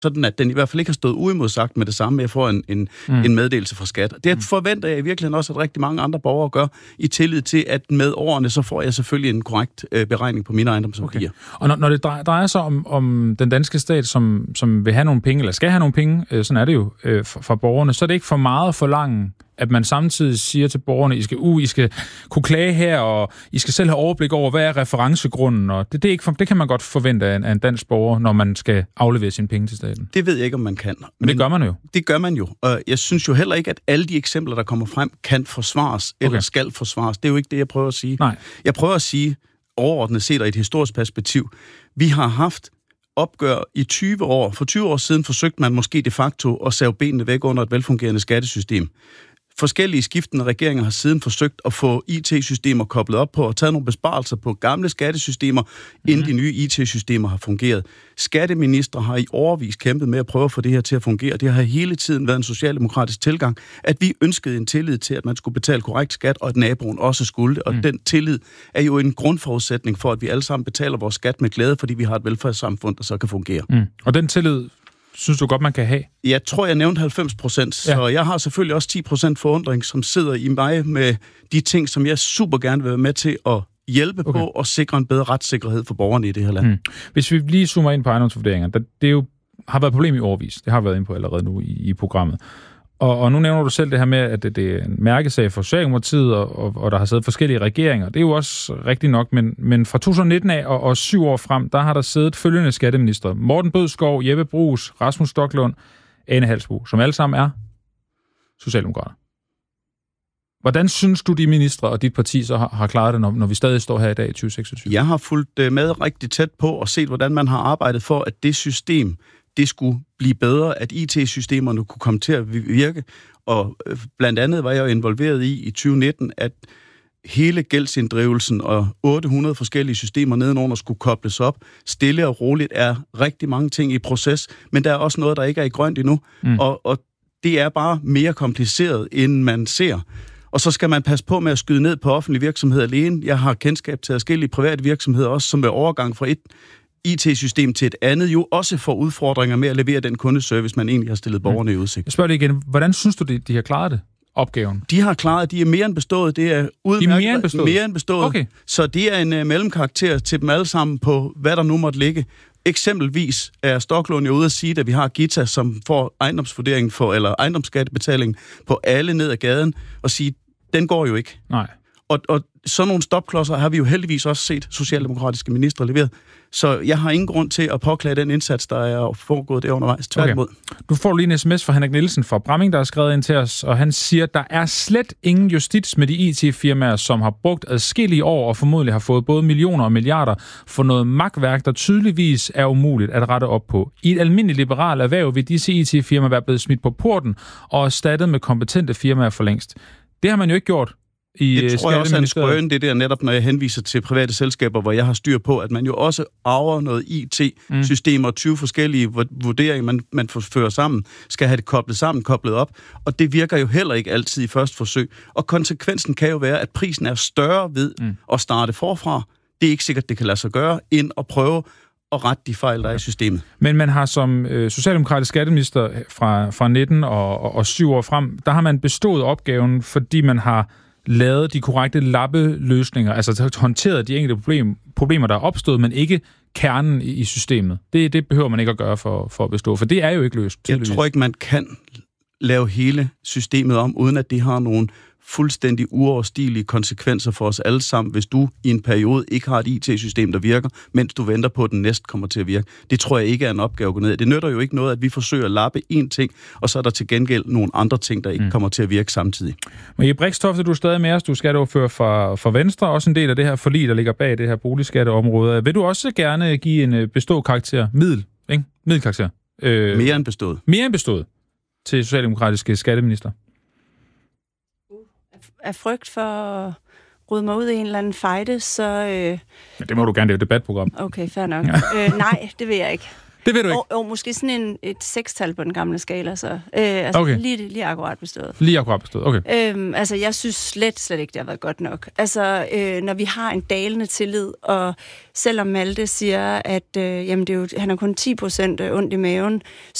sådan at den i hvert fald ikke har stået uimodsagt med det samme, med at få en meddelelse fra skat. Det forventer jeg i virkeligheden også, at rigtig mange andre borgere gør, i tillid til, at med årene, så får jeg selvfølgelig en korrekt beregning på mine ejendomsværdier. Okay. Og når det drejer sig om den danske stat, som vil have nogle penge, eller skal have nogle penge, sådan er det jo fra borgerne, så er det ikke for meget at forlange, at man samtidig siger til borgerne, I skal kunne klage her, og I skal selv have overblik over, hvad er referencegrunden, og det kan man godt forvente af en dansk borger, når man skal aflevere sine penge til staten. Det ved jeg ikke, om man kan. Men det gør man jo. Det gør man jo, og jeg synes jo heller ikke, at alle de eksempler, der kommer frem, kan forsvares, eller skal forsvares. Det er jo ikke det, jeg prøver at sige. Nej. Jeg prøver at sige, overordnet set og i et historisk perspektiv, vi har haft opgør i 20 år. For 20 år siden forsøgte man måske de facto at save benene væk under et velfungerende skattesystem. Forskellige skiftende regeringer har siden forsøgt at få IT-systemer koblet op på og taget nogle besparelser på gamle skattesystemer, inden de nye IT-systemer har fungeret. Skatteministre har i årevis kæmpet med at prøve at få det her til at fungere. Det har hele tiden været en socialdemokratisk tilgang, at vi ønskede en tillid til, at man skulle betale korrekt skat, og at naboen også skulle det. Og den tillid er jo en grundforudsætning for, at vi alle sammen betaler vores skat med glæde, fordi vi har et velfærdssamfund, der så kan fungere. Og den tillid synes du godt, man kan have? Jeg tror, jeg nævnte 90%, så jeg har selvfølgelig også 10% forundring, som sidder i mig med de ting, som jeg super gerne vil være med til at hjælpe på og sikre en bedre retssikkerhed for borgerne i det her land. Hvis vi lige zoomer ind på ejendomsvurderinger, det jo har været et problem i årevis. Det har været inde på allerede nu i programmet. Og nu nævner du selv det her med, at det er en mærkesag for Socialdemokratiet, og der har siddet forskellige regeringer. Det er jo også rigtigt nok, men fra 2019 af og 7 år frem, der har der siddet følgende skatteminister. Morten Bødskov, Jeppe Bruus, Rasmus Stoklund, Ane Halsboe, som alle sammen er socialdemokrater. Hvordan synes du, de ministre og dit parti så har klaret det, når vi stadig står her i dag i 2026? Jeg har fulgt med rigtig tæt på og set, hvordan man har arbejdet for, at det system, det skulle blive bedre, at IT-systemerne kunne komme til at virke. Og blandt andet var jeg jo involveret i 2019, at hele gældsinddrivelsen og 800 forskellige systemer nedenunder skulle kobles op. Stille og roligt er rigtig mange ting i proces, men der er også noget, der ikke er i grønt endnu. Og det er bare mere kompliceret, end man ser. Og så skal man passe på med at skyde ned på offentlig virksomhed alene. Jeg har kendskab til forskellige private virksomheder også, som ved overgang fra et IT-system til et andet jo også får udfordringer med at levere den kundeservice, man egentlig har stillet borgerne i udsigt. Jeg spørger dig igen, hvordan synes du, de har klaret det, opgaven? De har klaret, de er mere end bestået. Det er udmærket, mere end bestået. Okay. Så det er en mellemkarakter til dem alle sammen på, hvad der nu måtte ligge. Eksempelvis er Stoklund jo ude at sige, at vi har Gita, som får ejendomsvurderingen eller ejendomsskattebetaling på alle ned ad gaden, og sige, den går jo ikke. Nej. Og sådan nogle stopklodser har vi jo heldigvis også set socialdemokratiske ministre leveret. Så jeg har ingen grund til at påklage den indsats, der er foregået der undervejs. Tværtimod. Okay. Du får lige en sms fra Henrik Nielsen fra Bramming, der har skrevet ind til os, og han siger, at der er slet ingen justits med de IT-firmaer, som har brugt adskillige år og formodentlig har fået både millioner og milliarder for noget magtværk, der tydeligvis er umuligt at rette op på. I et almindeligt liberalt erhverv vil disse IT-firmaer være blevet smidt på porten og erstattet med kompetente firmaer for længst. Det har man jo ikke gjort. Det tror jeg også er en skrøn, det der netop, når jeg henviser til private selskaber, hvor jeg har styr på, at man jo også arver noget IT-systemer og 20 forskellige vurderinger, man fører sammen, skal have det koblet op, og det virker jo heller ikke altid i første forsøg. Og konsekvensen kan jo være, at prisen er større ved at starte forfra. Det er ikke sikkert, det kan lade sig gøre, end at prøve at rette de fejl, der er i systemet. Men man har som socialdemokratisk skatteminister fra 19 og 7 år frem, der har man bestået opgaven, fordi man har lavet de korrekte lappeløsninger, altså håndteret de enkelte problemer, der er opstået, men ikke kernen i systemet. Det behøver man ikke at gøre for at bestå, for det er jo ikke løst. Jeg tror ikke, man kan lave hele systemet om, uden at det har nogle fuldstændig uoverstigelige konsekvenser for os alle sammen, hvis du i en periode ikke har et IT-system, der virker, mens du venter på, at den næste kommer til at virke. Det tror jeg ikke er en opgave at gå ned. Det nytter jo ikke noget, at vi forsøger at lappe én ting, og så er der til gengæld nogle andre ting, der ikke kommer til at virke samtidig. Marie Brixtofte, du er stadig med os. Du er skatteordfører for Venstre, også en del af det her forlig, der ligger bag det her boligskatteområde. Vil du også gerne give en bestået-karakter, middelkarakter? Mere end bestået. Mere end bestået til socialdemokratiske skatteminister? Af frygt for at rydde mig ud i en eller anden fejde, så... Ja, det må du gerne, det er et debatprogram. Okay, fair nok. Nej, det vil jeg ikke. Det ved du ikke? Og måske sådan et 6-tal på den gamle skala, så. Okay. Lige akkurat bestået. Lige akkurat bestået, okay. Altså, jeg synes slet ikke, det har været godt nok. Altså, når vi har en dalende tillid, og selvom Malte siger, at jamen, han er kun 10% ondt i maven,